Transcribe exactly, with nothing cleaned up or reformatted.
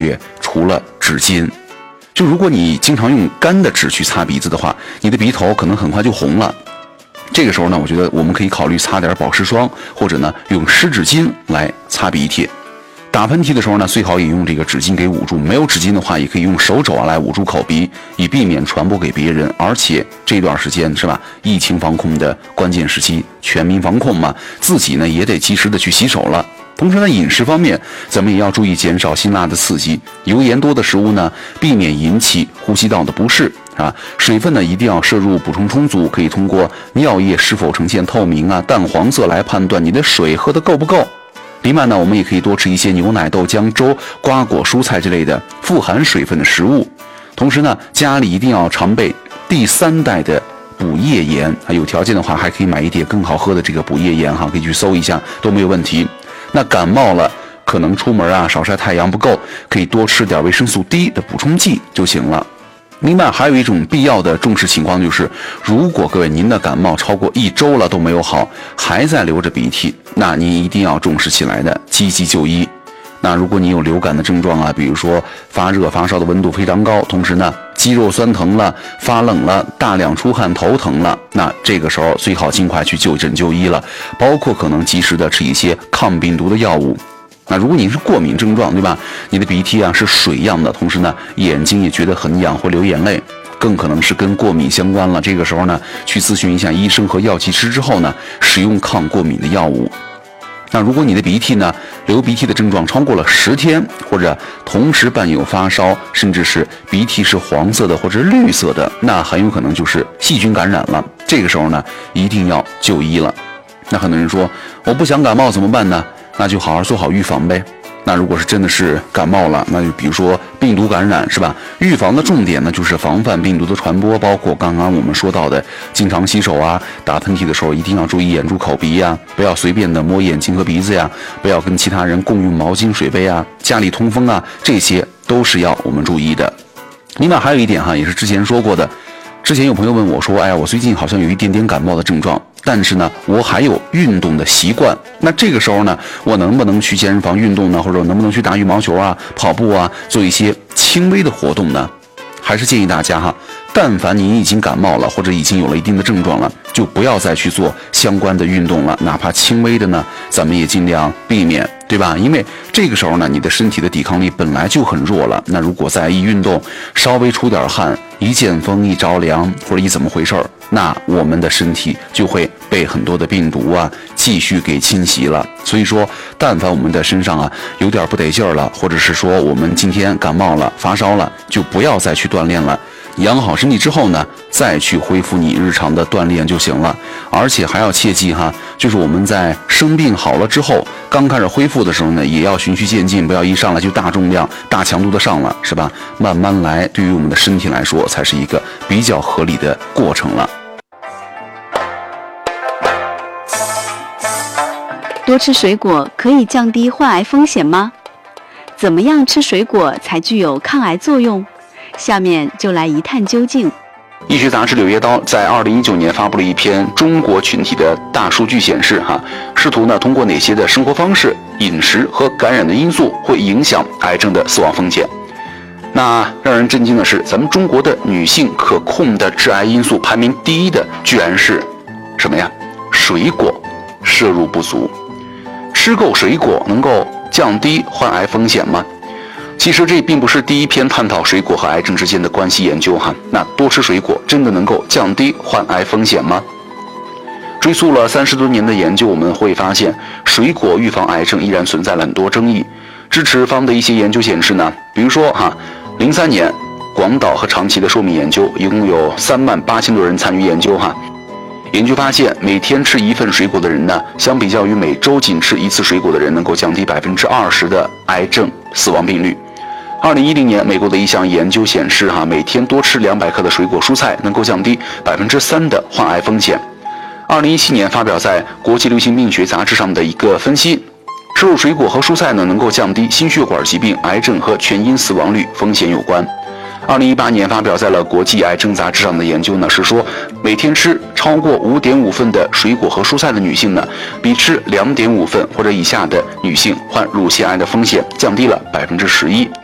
撇除了纸巾。就如果你经常用干的纸去擦鼻子的话，你的鼻头可能很快就红了。这个时候呢，我觉得我们可以考虑擦点保湿霜，或者呢用湿纸巾来擦鼻涕。打喷嚏的时候呢，最好也用这个纸巾给捂住，没有纸巾的话，也可以用手肘啊来捂住口鼻，以避免传播给别人。而且这段时间是吧，疫情防控的关键时期，全民防控嘛，自己呢也得及时的去洗手了。同时呢，饮食方面咱们也要注意减少辛辣的刺激，油盐多的食物呢，避免引起呼吸道的不适啊。水分呢一定要摄入补充充足，可以通过尿液是否呈现透明啊、淡黄色来判断你的水喝的够不够。另外呢，我们也可以多吃一些牛奶、豆浆、粥、瓜果、蔬菜之类的富含水分的食物。同时呢，家里一定要常备第三代的补液盐，有条件的话还可以买一点更好喝的这个补液盐哈，可以去搜一下都没有问题。那感冒了，可能出门啊少晒太阳不够，可以多吃点维生素 D 的补充剂就行了。另外还有一种必要的重视情况就是，如果各位您的感冒超过一周了都没有好，还在流着鼻涕，那您一定要重视起来的，积极就医。那如果你有流感的症状啊，比如说发热发烧的温度非常高，同时呢肌肉酸疼了、发冷了、大量出汗、头疼了，那这个时候最好尽快去就诊就医了，包括可能及时的吃一些抗病毒的药物。那如果你是过敏症状，对吧？你的鼻涕啊是水样的，同时呢眼睛也觉得很痒，会流眼泪，更可能是跟过敏相关了。这个时候呢，去咨询一下医生和药剂师之后呢，使用抗过敏的药物。那如果你的鼻涕呢，流鼻涕的症状超过了十天，或者同时伴有发烧，甚至是鼻涕是黄色的或者绿色的，那很有可能就是细菌感染了。这个时候呢，一定要就医了。那很多人说，我不想感冒怎么办呢？那就好好做好预防呗。那如果是真的是感冒了，那就比如说病毒感染是吧？预防的重点呢就是防范病毒的传播，包括刚刚我们说到的经常洗手啊，打喷嚏的时候一定要注意眼珠口鼻呀，不要随便的摸眼睛和鼻子呀，不要跟其他人共用毛巾水杯啊，家里通风啊，这些都是要我们注意的。另外还有一点哈，也是之前说过的，之前有朋友问我说，哎呀，我最近好像有一点点感冒的症状，但是呢我还有运动的习惯，那这个时候呢我能不能去健身房运动呢，或者能不能去打羽毛球啊、跑步啊，做一些轻微的活动呢？还是建议大家哈，但凡您已经感冒了或者已经有了一定的症状了，就不要再去做相关的运动了，哪怕轻微的呢咱们也尽量避免，对吧？因为这个时候呢你的身体的抵抗力本来就很弱了，那如果再一运动稍微出点汗，一见风一着凉或者一怎么回事儿，那我们的身体就会被很多的病毒啊继续给侵袭了。所以说但凡我们的身上啊有点不得劲儿了，或者是说我们今天感冒了发烧了，就不要再去锻炼了，养好身体之后呢再去恢复你日常的锻炼就行了。而且还要切记哈，就是我们在生病好了之后，刚开始恢复的时候呢，也要循序渐进，不要一上来就大重量大强度的上了，是吧？慢慢来，对于我们的身体来说才是一个比较合理的过程了。 多吃水果可以降低患癌风险吗？怎么样吃水果才具有抗癌作用？下面就来一探究竟。 医学杂志《柳叶刀》在二零一九年发布了一篇中国群体的大数据显示，哈，试图呢通过哪些的生活方式、饮食和感染的因素会影响癌症的死亡风险。那让人震惊的是，咱们中国的女性可控的致癌因素排名第一的，居然是什么呀？水果摄入不足。吃够水果能够降低患癌风险吗？其实这并不是第一篇探讨水果和癌症之间的关系研究哈。那多吃水果真的能够降低患癌风险吗？追溯了三十多年的研究，我们会发现水果预防癌症依然存在了很多争议。支持方的一些研究显示呢，比如说哈，零三年广岛和长崎的寿命研究，一共有三万八千多人参与研究哈。研究发现，每天吃一份水果的人呢，相比较于每周仅吃一次水果的人，能够降低百分之二十的癌症死亡病率。二零一零年，美国的一项研究显示，哈，每天多吃两百克的水果蔬菜，能够降低百分之三的患癌风险。二零一七年发表在《国际流行病学杂志》上的一个分析，吃入水果和蔬菜呢，能够降低心血管疾病、癌症和全因死亡率风险有关。二零一八年发表在了《国际癌症杂志》上的研究呢，是说每天吃超过五点五份的水果和蔬菜的女性呢，比吃两点五份或者以下的女性患乳腺癌的风险降低了百分之十一。